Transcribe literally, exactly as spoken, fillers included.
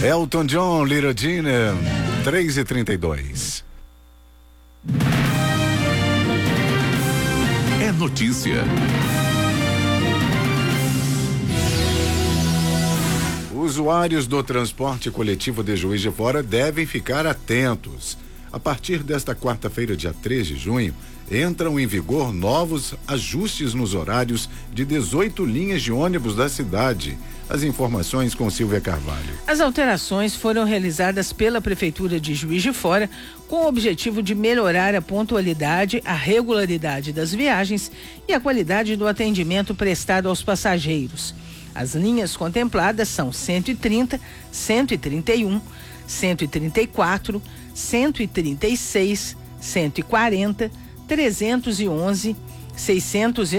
Elton John, Little Gina, três e trinta e dois. É notícia. Usuários do transporte coletivo de Juiz de Fora devem ficar atentos. A partir desta quarta-feira, dia três de junho, entram em vigor novos ajustes nos horários de dezoito linhas de ônibus da cidade. As informações com Silvia Carvalho. As alterações foram realizadas pela Prefeitura de Juiz de Fora com o objetivo de melhorar a pontualidade, a regularidade das viagens e a qualidade do atendimento prestado aos passageiros. As linhas contempladas são cento e trinta, cento e trinta e um, cento e trinta e quatro, cento e trinta e seis, cento e quarenta, trezentos e onze, seiscentos e